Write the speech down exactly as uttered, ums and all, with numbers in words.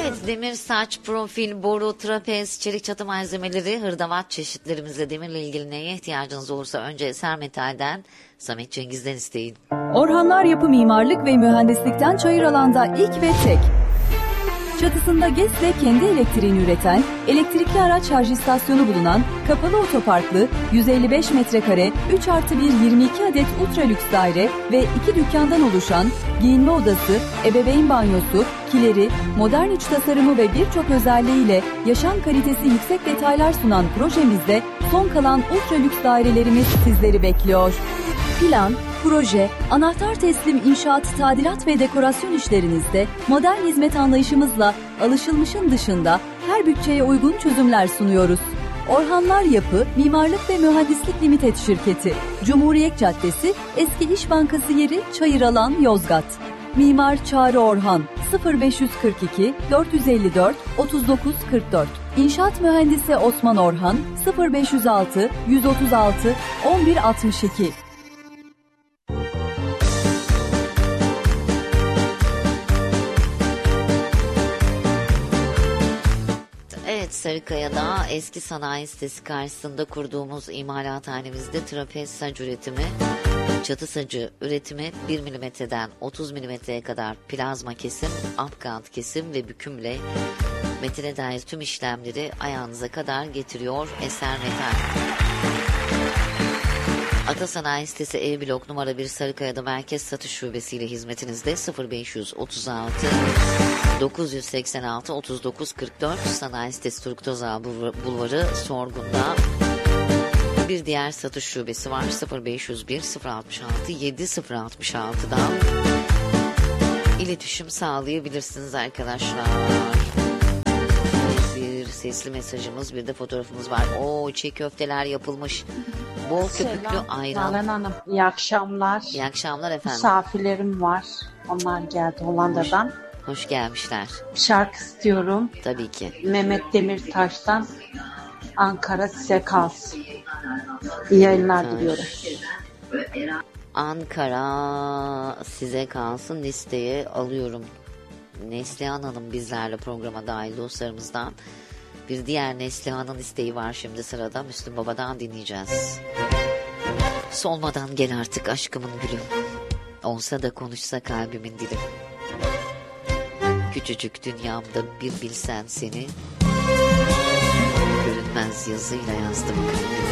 Evet, demir saç, profil, boru, trapez, çelik çatı malzemeleri, hırdavat çeşitlerimizle demirle ilgili neye ihtiyacınız olursa önce Eser Metal'den Samet Cengiz'den isteyin. Orhanlar Yapı Mimarlık ve Mühendislik'ten Çayıralan'da ilk ve tek. Çatısında G E S'le kendi elektriğini üreten, elektrikli araç şarj istasyonu bulunan, kapalı otoparklı, yüz elli beş metrekare, üç artı bir yirmi iki adet ultra lüks daire ve iki dükkandan oluşan, giyinme odası, ebeveyn banyosu, kileri, modern iç tasarımı ve birçok özelliğiyle yaşam kalitesi yüksek detaylar sunan projemizde son kalan ultra lüks dairelerimiz sizleri bekliyor. Plan, proje, anahtar teslim inşaat, tadilat ve dekorasyon işlerinizde modern hizmet anlayışımızla alışılmışın dışında her bütçeye uygun çözümler sunuyoruz. Orhanlar Yapı, Mimarlık ve Mühendislik Limited Şirketi, Cumhuriyet Caddesi, Eski İş Bankası yeri Çayıralan, Yozgat. Mimar Çağrı Orhan, sıfır beş kırk iki dört yüz elli dört otuz dokuz kırk dört. İnşaat Mühendisi Osman Orhan, sıfır beş yüz altı yüz otuz altı on bir altmış iki. Evet, Sarıkaya'da eski sanayi sitesi karşısında kurduğumuz imalathanemizde trapez saç üretimi, çatı sacı üretimi, bir milimetreden otuz milimetreye kadar plazma kesim, upkant kesim ve bükümle metine dair tüm işlemleri ayağınıza kadar getiriyor Eser Metal. Ata Sanayi Sitesi E blok numara bir, Sarıkaya'da merkez satış şubesiyle hizmetinizde. Sıfır beş otuz altı dokuz yüz seksen altı otuz dokuz kırk dört. Sanayi Sitesi Turgut Özal Bulvarı, Sorgun'da. Bir diğer satış şubesi var. Sıfır beş yüz bir sıfır altmış altı yedi sıfır altmış altı'dan iletişim sağlayabilirsiniz arkadaşlar. Bir sesli mesajımız, bir de fotoğrafımız var. Oo, çiğ köfteler yapılmış. Bol köpüklü ayran. Nalan Hanım, iyi akşamlar. İyi akşamlar efendim. Misafirlerim var. Onlar geldi Hollanda'dan. Hoş, hoş gelmişler. Şarkı istiyorum. Tabii ki. Mehmet Demirtaş'tan Ankara size kalsın. İyi yayınlar diliyorum. Ankara size kalsın, listeye alıyorum. Neslihan Hanım bizlerle programa dahil, dostlarımızdan. Bir diğer Neslihan'ın isteği var şimdi sırada. Müslüm Baba'dan dinleyeceğiz. Solmadan gel artık aşkımın gülü. Olsa da konuşsa kalbimin dili. Küçücük dünyamda bir bilsen seni. Görünmez yazıyla yazdım kalbimi.